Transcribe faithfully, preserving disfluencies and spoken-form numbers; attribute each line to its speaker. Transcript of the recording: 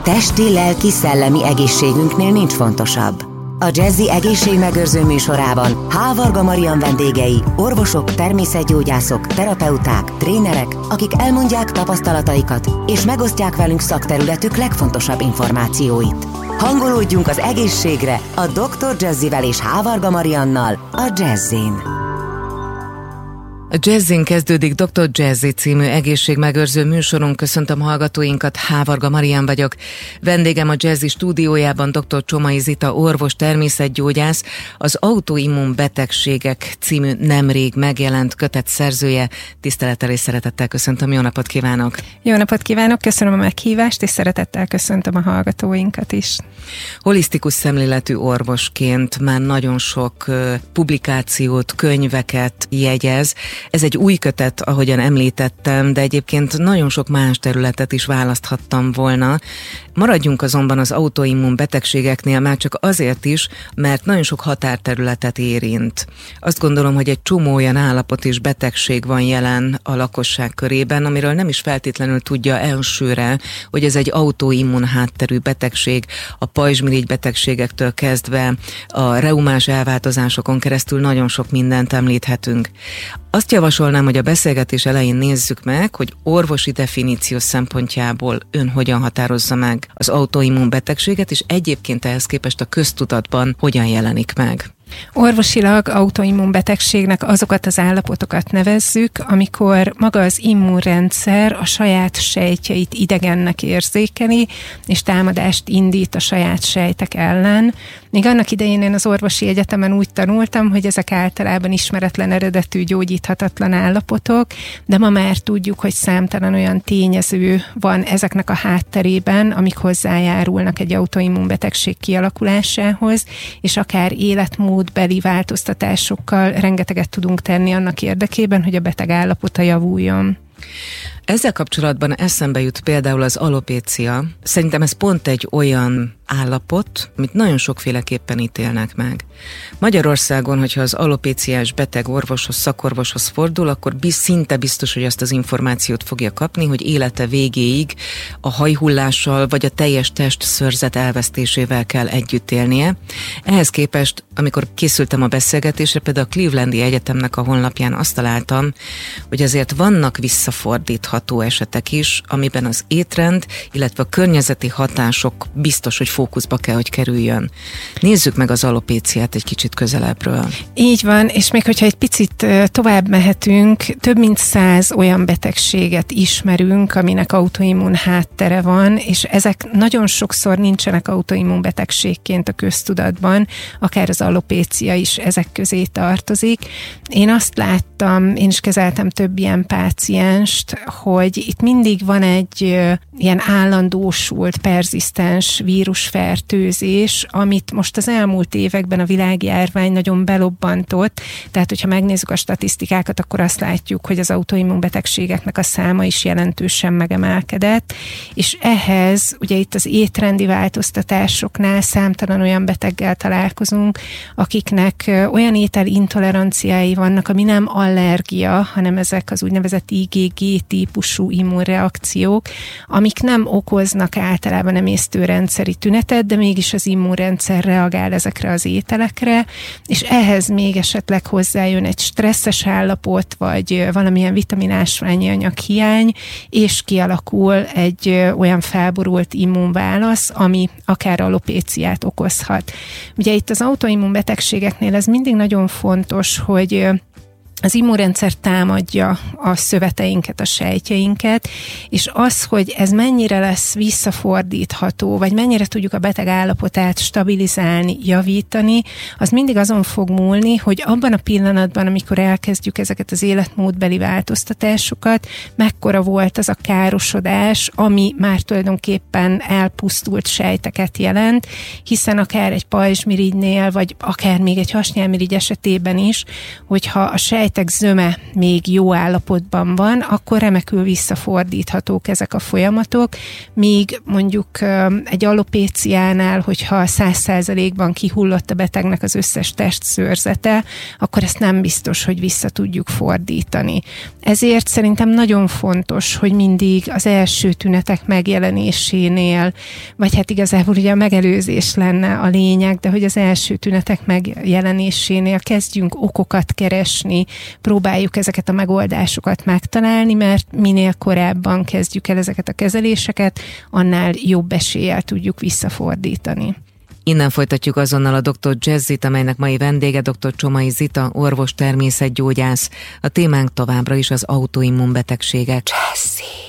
Speaker 1: Testi, lelki, szellemi egészségünknél nincs fontosabb. A Jazzy egészségmegőrző műsorában H. Varga Marian vendégei, orvosok, természetgyógyászok, terapeuták, trénerek, akik elmondják tapasztalataikat és megosztják velünk szakterületük legfontosabb információit. Hangolódjunk az egészségre a doktor Jazzyvel és H. Varga Mariannal a Jazzin.
Speaker 2: A Jazzin kezdődik doktor Jazzy című egészségmegőrző műsorunk. Köszöntöm hallgatóinkat, H. Varga Marian vagyok. Vendégem a Jazzy stúdiójában doktor Csomai Zita, orvos, természetgyógyász, az Autoimmun betegségek című nemrég megjelent kötet szerzője. Tisztelettel és szeretettel köszöntöm, jó napot kívánok!
Speaker 3: Jó napot kívánok, köszönöm a meghívást, és szeretettel köszöntöm a hallgatóinkat is.
Speaker 2: Holisztikus szemléletű orvosként már nagyon sok publikációt, könyveket jegyez. Ez egy új kötet, ahogyan említettem, de egyébként nagyon sok más területet is választhattam volna. Maradjunk azonban az autoimmun betegségeknél már csak azért is, mert nagyon sok határterületet érint. Azt gondolom, hogy egy csomó olyan állapot és betegség van jelen a lakosság körében, amiről nem is feltétlenül tudja elsőre, hogy ez egy autoimmun hátterű betegség, a pajzsmirigy betegségektől kezdve a reumás elváltozásokon keresztül nagyon sok mindent említhetünk. Azt javasolnám, hogy a beszélgetés elején nézzük meg, hogy orvosi definíció szempontjából ön hogyan határozza meg az autoimmun betegséget, és egyébként ehhez képest a köztudatban hogyan jelenik meg.
Speaker 3: Orvosilag autoimmun betegségnek azokat az állapotokat nevezzük, amikor maga az immunrendszer a saját sejtjeit idegennek érzékeli, és támadást indít a saját sejtek ellen. Még annak idején én az orvosi egyetemen úgy tanultam, hogy ezek általában ismeretlen eredetű, gyógyíthatatlan állapotok, de ma már tudjuk, hogy számtalan olyan tényező van ezeknek a hátterében, amik hozzájárulnak egy autoimmun betegség kialakulásához, és akár életmódbeli változtatásokkal rengeteget tudunk tenni annak érdekében, hogy a beteg állapota javuljon.
Speaker 2: Ezzel kapcsolatban eszembe jut például az alopécia. Szerintem ez pont egy olyan állapot, amit nagyon sokféleképpen ítélnek meg. Magyarországon, hogyha az alopéciás beteg orvoshoz, szakorvoshoz fordul, akkor biz, szinte biztos, hogy azt az információt fogja kapni, hogy élete végéig a hajhullással vagy a teljes testszőrzet elvesztésével kell együtt élnie. Ehhez képest, amikor készültem a beszélgetésre, például a Clevelandi Egyetemnek a honlapján azt találtam, hogy azért vannak visszafordítható esetek is, amiben az étrend, illetve a környezeti hatások biztos, hogy fókuszba kell, hogy kerüljön. Nézzük meg az alopéciát egy kicsit közelebbről.
Speaker 3: Így van, és még hogyha egy picit tovább mehetünk, több mint száz olyan betegséget ismerünk, aminek autoimmun háttere van, és ezek nagyon sokszor nincsenek autoimmun betegségként a köztudatban, akár az alopécia is ezek közé tartozik. Én azt láttam, én is kezeltem több ilyen pácienst, hogy itt mindig van egy ilyen állandósult, perzisztens vírusfertőzés, amit most az elmúlt években a világjárvány nagyon belobbantott, tehát hogyha megnézzük a statisztikákat, akkor azt látjuk, hogy az autoimmun betegségeknek a száma is jelentősen megemelkedett, és ehhez ugye itt az étrendi változtatásoknál számtalan olyan beteggel találkozunk, akiknek olyan ételintoleranciái vannak, ami nem allergia, hanem ezek az úgynevezett I G G típusú immunreakciók, amik nem okoznak általában emésztőrendszeri tünetet, de mégis az immunrendszer reagál ezekre az ételekre, és ehhez még esetleg hozzájön egy stresszes állapot, vagy valamilyen vitaminásványi anyag hiány, és kialakul egy olyan felborult immunválasz, ami akár alopéciát okozhat. Ugye itt az autoimmun betegségeknél ez mindig nagyon fontos, hogy az immunrendszer támadja a szöveteinket, a sejtjeinket, és az, hogy ez mennyire lesz visszafordítható, vagy mennyire tudjuk a beteg állapotát stabilizálni, javítani, az mindig azon fog múlni, hogy abban a pillanatban, amikor elkezdjük ezeket az életmódbeli változtatásokat, mekkora volt az a károsodás, ami már tulajdonképpen elpusztult sejteket jelent, hiszen akár egy pajzsmirigynél, vagy akár még egy hasnyálmirigy esetében is, hogyha a sejt sejtek zöme még jó állapotban van, akkor remekül visszafordíthatók ezek a folyamatok, míg mondjuk egy alopéciánál, hogyha száz százalékban kihullott a betegnek az összes testszőrzete, akkor ezt nem biztos, hogy vissza tudjuk fordítani. Ezért szerintem nagyon fontos, hogy mindig az első tünetek megjelenésénél, vagy hát igazából ugye a megelőzés lenne a lényeg, de hogy az első tünetek megjelenésénél kezdjünk okokat keresni, próbáljuk ezeket a megoldásokat megtalálni, mert minél korábban kezdjük el ezeket a kezeléseket, annál jobb eséllyel tudjuk visszafordítani.
Speaker 2: Innen folytatjuk azonnal a doktor Jazzit, amelynek mai vendége doktor Csomai Zita, orvos természetgyógyász. A témánk továbbra is az autoimmunbetegségek. Jazzy.